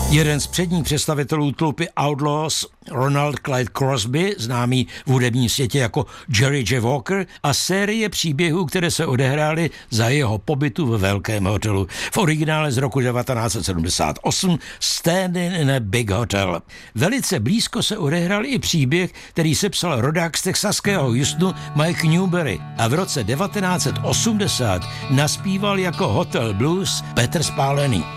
Jeden z předních představitelů tlupy Outlaws, Ronald Clyde Crosby, známý v hudebním světě jako Jerry J. Walker, a série příběhů, které se odehrály za jeho pobytu ve velkém hotelu. V originále z roku 1978 Standing in a Big Hotel. Velice blízko se odehrál i příběh, který sepsal rodák z texaského Houstonu Mike Newberry a v roce 1980 naspíval jako Hotel Blues Petr Spálený.